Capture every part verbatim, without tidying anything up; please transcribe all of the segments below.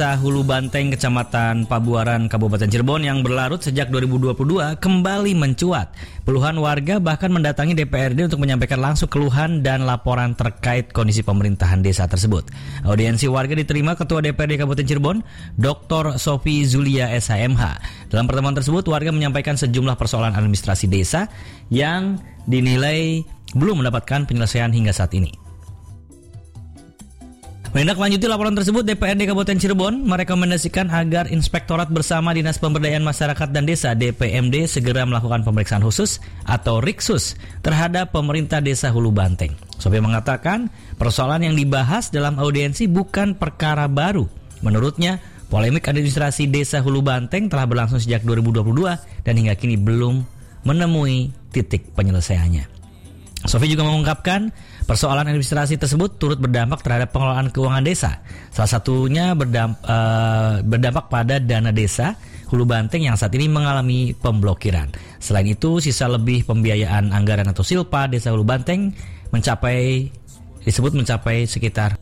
Hulu Banteng, Kecamatan Pabuaran, Kabupaten Cirebon yang berlarut sejak dua ribu dua puluh dua kembali mencuat. Puluhan warga bahkan mendatangi D P R D untuk menyampaikan langsung keluhan dan laporan terkait kondisi pemerintahan desa tersebut. Audiensi warga diterima Ketua D P R D Kabupaten Cirebon, Doktor Sofi Zulia S H M H. Dalam pertemuan tersebut, warga menyampaikan sejumlah persoalan administrasi desa yang dinilai belum mendapatkan penyelesaian hingga saat ini. Menindaklanjuti laporan tersebut, D P R D Kabupaten Cirebon merekomendasikan agar Inspektorat Bersama Dinas Pemberdayaan Masyarakat dan Desa D P M D segera melakukan pemeriksaan khusus atau Riksus terhadap pemerintah Desa Hulu Banteng. Sofi mengatakan persoalan yang dibahas dalam audiensi bukan perkara baru. Menurutnya, polemik administrasi Desa Hulu Banteng telah berlangsung sejak dua ribu dua puluh dua dan hingga kini belum menemui titik penyelesaiannya. Sofi juga mengungkapkan persoalan administrasi tersebut turut berdampak terhadap pengelolaan keuangan desa. Salah satunya berdampak, uh, berdampak pada dana desa Hulu Banteng yang saat ini mengalami pemblokiran. Selain itu, sisa lebih pembiayaan anggaran atau silpa desa Hulu Banteng mencapai disebut mencapai sekitar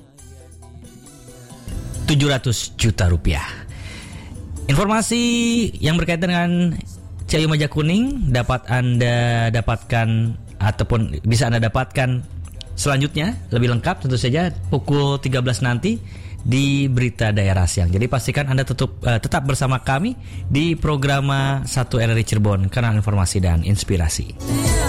tujuh ratus juta rupiah. Informasi yang berkaitan dengan Ciayu Meja Kuning dapat Anda dapatkan ataupun bisa Anda dapatkan selanjutnya lebih lengkap tentu saja pukul tiga belas nanti di Berita Daerah Siang. Jadi pastikan Anda tetap, uh, tetap bersama kami di program satu R R I Cirebon, Kanal Informasi dan Inspirasi.